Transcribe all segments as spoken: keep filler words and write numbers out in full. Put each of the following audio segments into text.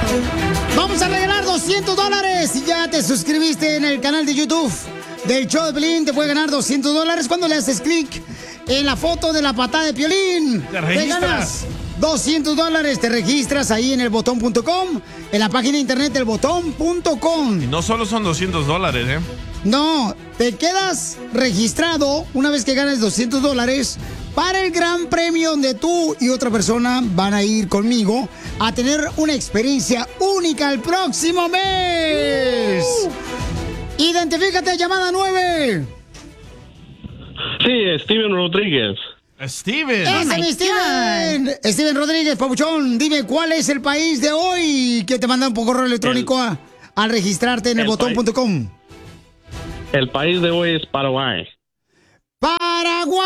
Vamos a regalar doscientos dólares. Si ya te suscribiste en el canal de YouTube del show de Piolín, te puede ganar doscientos dólares cuando le haces clic en la foto de la patada de Piolín. Te registras. Te ganas doscientos dólares. Te registras ahí en el botón punto com, en la página de internet del botón punto com. Y no solo son doscientos dólares, ¿eh? No, te quedas registrado una vez que ganes doscientos dólares para el gran premio donde tú y otra persona van a ir conmigo a tener una experiencia única el próximo mes. Uh. Identifícate, llamada nueve. Sí, Steven Rodríguez. Steven. ¡Ese es mi Steven! Steven Rodríguez, papuchón, dime cuál es el país de hoy que te mandan por correo electrónico el, a, al registrarte en el, el botón punto com. El país de hoy es Paraguay. ¡Paraguay!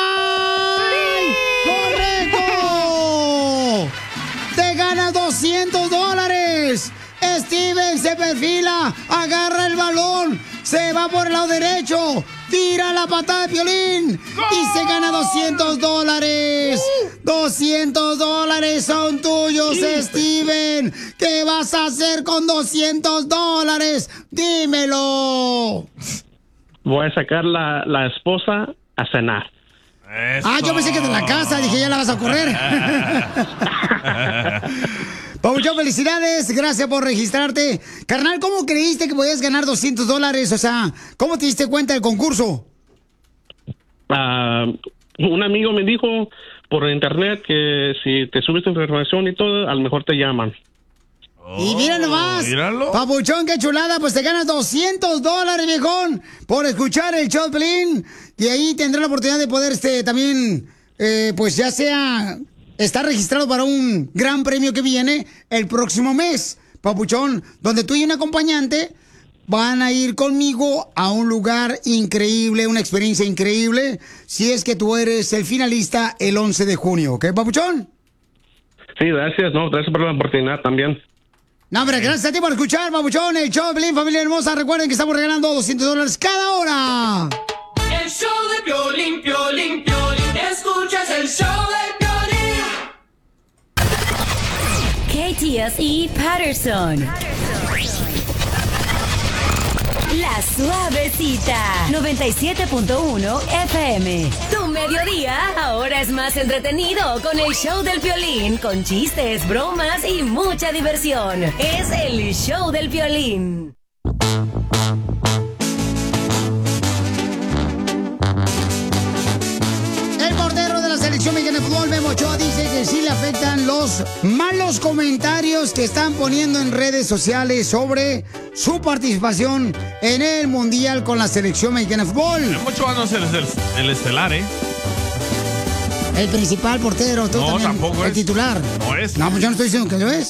¡Correcto! ¡Te ganas doscientos dólares! Steven se perfila, agarra el balón, se va por el lado derecho, tira la patada de Piolín y se gana doscientos dólares. doscientos dólares son tuyos, Steven. ¿Qué vas a hacer con doscientos dólares? Dímelo. Voy a sacar la, la esposa a cenar. Eso. Ah, yo pensé que de la casa, dije, ya la vas a correr. Papuchón, felicidades, gracias por registrarte. Carnal, ¿cómo creíste que podías ganar doscientos dólares? O sea, ¿cómo te diste cuenta del concurso? Uh, un amigo me dijo por internet que si te subes tu información y todo, a lo mejor te llaman. Oh, y mira nomás, míralo. Papuchón, qué chulada, pues te ganas doscientos dólares, viejón, por escuchar el show de Piolín. Y ahí tendrás la oportunidad de poder este, también, eh, pues ya sea, estar registrado para un gran premio que viene el próximo mes, papuchón, donde tú y un acompañante van a ir conmigo a un lugar increíble, una experiencia increíble, si es que tú eres el finalista el once de junio, ¿ok, papuchón? Sí, gracias, no, gracias por la oportunidad también. No, hombre, gracias a ti por escuchar, papuchón, el show de Piolín, familia hermosa. Recuerden que estamos regalando doscientos dólares cada hora. El show de Piolín, Piolín, Piolín. Escuchas el show de Piolín. K T S E Patterson. La Suavecita. noventa y siete punto uno F M. Tu mediodía ahora es más entretenido con el show del Piolín, con chistes, bromas y mucha diversión. Es el show del Piolín. El portero de la selección mexicana de fútbol, Memo Ochoa, dice que sí le afectan los malos comentarios que están poniendo en redes sociales sobre su participación en el Mundial con la selección mexicana de fútbol. Memo Ochoa no es el, el, el estelar, ¿eh? El principal portero, tú no, también, tampoco el es. titular. No es. No, pues yo no estoy diciendo que lo es.